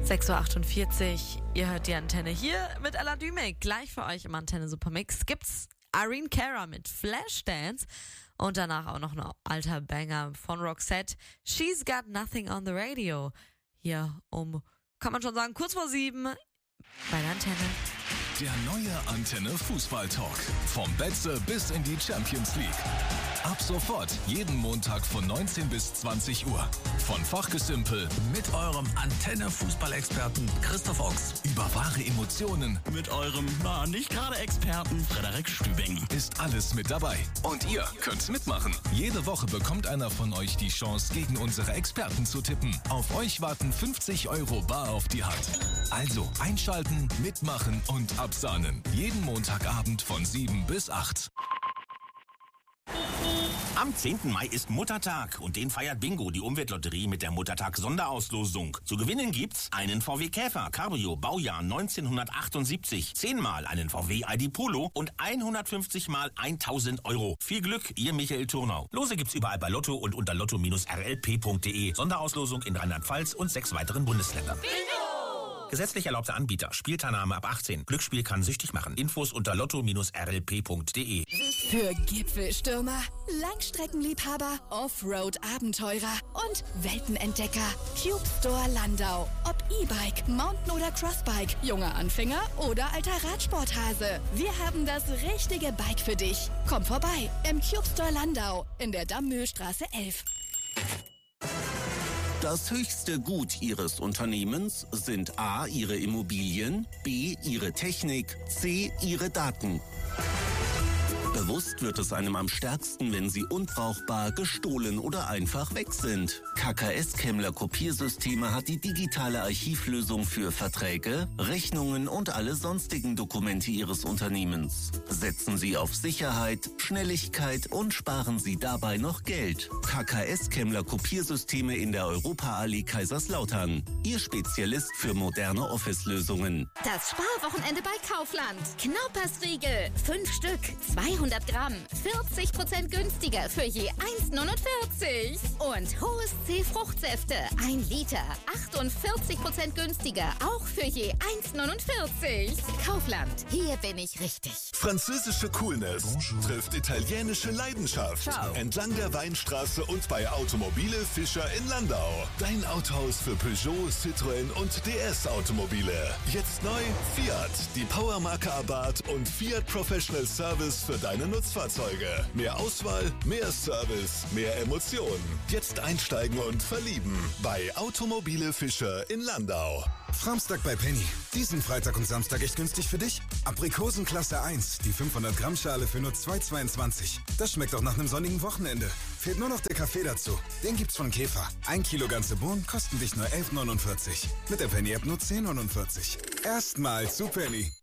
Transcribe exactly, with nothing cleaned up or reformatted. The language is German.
sechs Uhr achtundvierzig, ihr hört die Antenne hier mit Alain Dümek. Gleich für euch im Antenne Supermix gibt's Irene Cara mit Flashdance und danach auch noch ein alter Banger von Roxette, She's Got Nothing on the Radio. Hier um, kann man schon sagen, kurz vor sieben bei der Antenne. Der neue Antenne Fußball-Talk. Vom Betze bis in die Champions League. Ab sofort jeden Montag von neunzehn bis zwanzig Uhr. Von Fachgesimpel mit eurem Antenne-Fußball-Experten Christoph Ochs. über wahre Emotionen Mit eurem, na, nicht gerade Experten Frederik Stübing. ist alles mit dabei. Und ihr könnt mitmachen. Jede Woche bekommt einer von euch die Chance, gegen unsere Experten zu tippen. Auf euch warten fünfzig Euro bar auf die Hand. Also einschalten, mitmachen und absahnen. Jeden Montagabend von sieben bis acht. Am zehnten Mai ist Muttertag und den feiert Bingo, die Umweltlotterie, mit der Muttertag-Sonderauslosung. Zu gewinnen gibt's einen V W Käfer, Cabrio, Baujahr neunzehnhundertachtundsiebzig, zehnmal einen V W I D Polo und hundertfünfzig mal tausend Euro. Viel Glück, ihr Michael Turnau. Lose gibt's überall bei Lotto und unter lotto Bindestrich r l p punkt d e. Sonderauslosung in Rheinland-Pfalz und sechs weiteren Bundesländern. Bingo! Gesetzlich erlaubter Anbieter. Spielteilnahme ab achtzehn. Glücksspiel kann süchtig machen. Infos unter lotto Bindestrich r l p punkt d e. Für Gipfelstürmer, Langstreckenliebhaber, Offroad-Abenteurer und Weltenentdecker. Cube Store Landau. Ob E-Bike, Mountain- oder Crossbike, junger Anfänger oder alter Radsporthase. Wir haben das richtige Bike für dich. Komm vorbei im Cube Store Landau in der Dammühlstraße elf. Das höchste Gut Ihres Unternehmens sind A. Ihre Immobilien, B. Ihre Technik, C. Ihre Daten. Bewusst wird es einem am stärksten, wenn sie unbrauchbar, gestohlen oder einfach weg sind. K K S Kemmler Kopiersysteme hat die digitale Archivlösung für Verträge, Rechnungen und alle sonstigen Dokumente Ihres Unternehmens. Setzen Sie auf Sicherheit, Schnelligkeit und sparen Sie dabei noch Geld. K K S Kemmler Kopiersysteme in der Europaallee Kaiserslautern. Ihr Spezialist für moderne Office-Lösungen. Das Sparwochenende bei Kaufland. Knaupersriegel, fünf Stück, zweihundert Gramm, vierzig Prozent günstiger für je eins neunundvierzig. Und Hohes C Fruchtsäfte, ein Liter, achtundvierzig Prozent günstiger, auch für je eins neunundvierzig. Kaufland, hier bin ich richtig. Französische Coolness Bonjour. Trifft italienische Leidenschaft. Ciao. Entlang der Weinstraße und bei Automobile Fischer in Landau. Dein Autohaus für Peugeot, Citroën und D S-Automobile. Jetzt neu Fiat, die Powermarke Abarth und Fiat Professional Service für deine Nutzfahrzeuge. Mehr Auswahl, mehr Service, mehr Emotionen. Jetzt einsteigen und verlieben bei Automobile Fischer in Landau. Framstag bei Penny. Diesen Freitag und Samstag echt günstig für dich. Aprikosen Klasse eins, die fünfhundert Gramm Schale für nur zwei Euro zweiundzwanzig. Das schmeckt auch nach einem sonnigen Wochenende. Fehlt nur noch der Kaffee dazu. Den gibt's von Käfer. Ein Kilo ganze Bohnen kosten dich nur elf Euro neunundvierzig. Mit der Penny-App nur zehn Euro neunundvierzig. Erstmal zu Penny.